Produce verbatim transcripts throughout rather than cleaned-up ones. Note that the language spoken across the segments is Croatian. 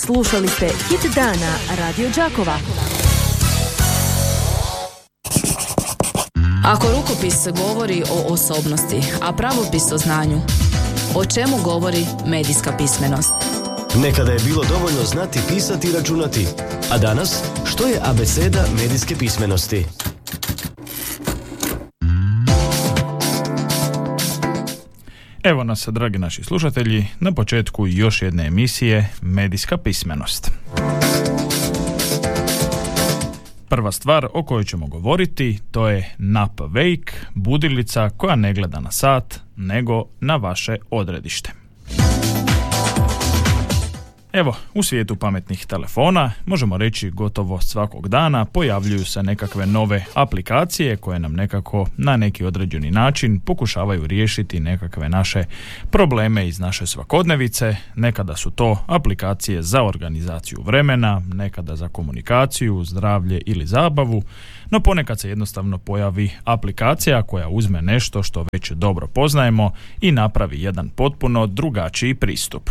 Slušali ste Hit dana Radio Đakova. Ako rukopis govori o osobnosti, a pravopis o znanju, o čemu govori medijska pismenost? Nekada je bilo dovoljno znati pisati i računati, a danas što je abeceda medijske pismenosti? Evo nas, dragi naši slušatelji, na početku još jedne emisije Medijska pismenost. Prva stvar o kojoj ćemo govoriti to je nap wake, budilica koja ne gleda na sat, nego na vaše odredište. Evo, u svijetu pametnih telefona, možemo reći gotovo svakog dana, pojavljuju se nekakve nove aplikacije koje nam nekako na neki određeni način pokušavaju riješiti nekakve naše probleme iz naše svakodnevice. Nekada su to aplikacije za organizaciju vremena, nekada za komunikaciju, zdravlje ili zabavu, no ponekad se jednostavno pojavi aplikacija koja uzme nešto što već dobro poznajemo i napravi jedan potpuno drugačiji pristup.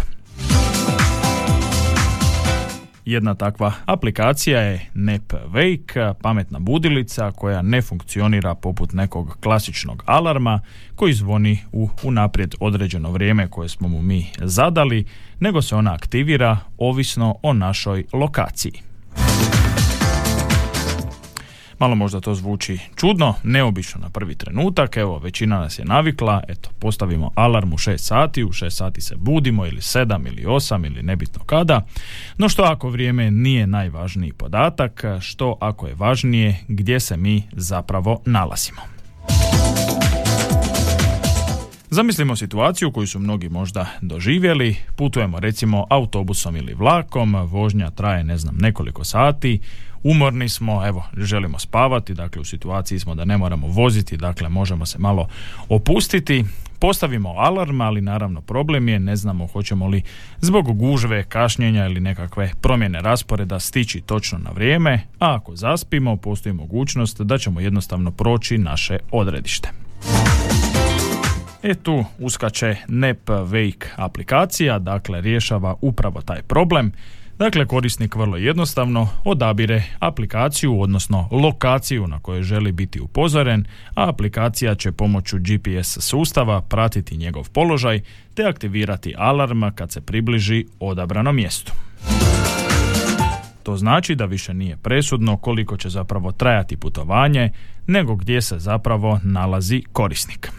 Jedna takva aplikacija je Nap Wake, pametna budilica koja ne funkcionira poput nekog klasičnog alarma koji zvoni u unaprijed određeno vrijeme koje smo mu mi zadali, nego se ona aktivira ovisno o našoj lokaciji. Malo možda to zvuči čudno, neobično na prvi trenutak, evo većina nas je navikla, eto postavimo alarm u šest sati, u šest sati se budimo ili sedam ili osam ili nebitno kada, no što ako vrijeme nije najvažniji podatak, što ako je važnije gdje se mi zapravo nalazimo. Zamislimo situaciju koju su mnogi možda doživjeli, putujemo recimo autobusom ili vlakom, vožnja traje ne znam nekoliko sati, umorni smo, evo želimo spavati, dakle u situaciji smo da ne moramo voziti, dakle možemo se malo opustiti, postavimo alarm, ali naravno problem je, ne znamo hoćemo li zbog gužve, kašnjenja ili nekakve promjene rasporeda stići točno na vrijeme, a ako zaspimo postoji mogućnost da ćemo jednostavno proći naše odredište. E tu uskače Nap Wake aplikacija, dakle rješava upravo taj problem. Dakle, korisnik vrlo jednostavno odabire aplikaciju, odnosno lokaciju na kojoj želi biti upozoren, a aplikacija će pomoću G P S sustava pratiti njegov položaj te aktivirati alarm kad se približi odabranom mjestu. To znači da više nije presudno koliko će zapravo trajati putovanje, nego gdje se zapravo nalazi korisnik.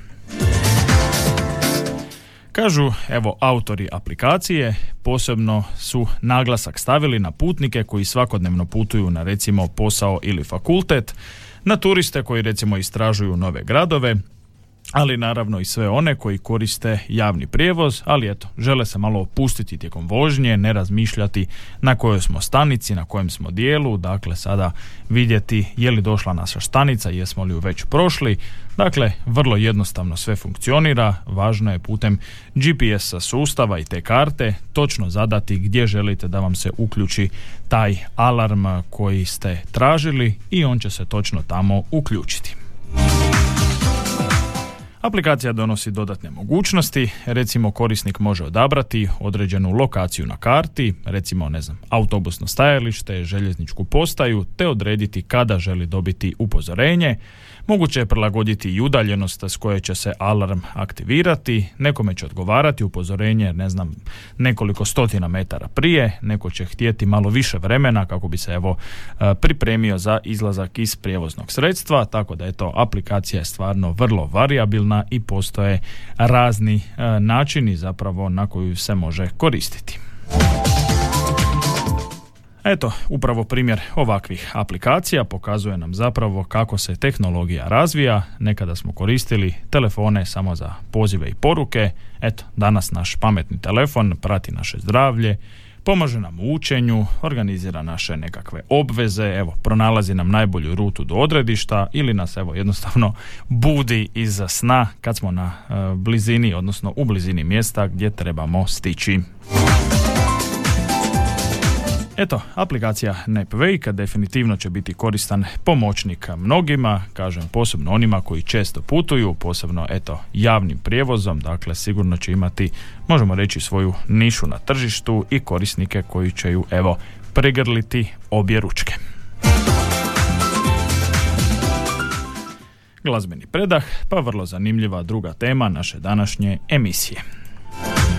Kažu, evo, autori aplikacije posebno su naglasak stavili na putnike koji svakodnevno putuju na recimo posao ili fakultet, na turiste koji recimo istražuju nove gradove, ali naravno i sve one koji koriste javni prijevoz, ali eto, žele se malo opustiti tijekom vožnje, ne razmišljati na kojoj smo stanici, na kojem smo dijelu, dakle sada vidjeti je li došla naša stanica, jesmo li ju već prošli. Dakle, vrlo jednostavno sve funkcionira, važno je putem G P S sustava i te karte točno zadati gdje želite da vam se uključi taj alarm koji ste tražili i on će se točno tamo uključiti. Aplikacija donosi dodatne mogućnosti, recimo korisnik može odabrati određenu lokaciju na karti, recimo ne znam, autobusno stajalište, željezničku postaju, te odrediti kada želi dobiti upozorenje. Moguće je prilagoditi i udaljenost s koje će se alarm aktivirati, nekome će odgovarati upozorenje, ne znam, nekoliko stotina metara prije, neko će htjeti malo više vremena kako bi se evo pripremio za izlazak iz prijevoznog sredstva, tako da je to aplikacija je stvarno vrlo varijabilna i postoje razni načini zapravo na koju se može koristiti. Eto, upravo primjer ovakvih aplikacija pokazuje nam zapravo kako se tehnologija razvija. Nekada smo koristili telefone samo za pozive i poruke. Eto, danas naš pametni telefon prati naše zdravlje, pomaže nam u učenju, organizira naše nekakve obveze, evo, pronalazi nam najbolju rutu do odredišta ili nas evo jednostavno budi iz sna kad smo na e, blizini, odnosno u blizini mjesta gdje trebamo stići. Eto, aplikacija Nepwake definitivno će biti koristan pomoćnik mnogima, kažem posebno onima koji često putuju, posebno eto javnim prijevozom, dakle sigurno će imati, možemo reći, svoju nišu na tržištu i korisnike koji će ju evo pregrliti obje ručke. Glazbeni predah, pa vrlo zanimljiva druga tema naše današnje emisije.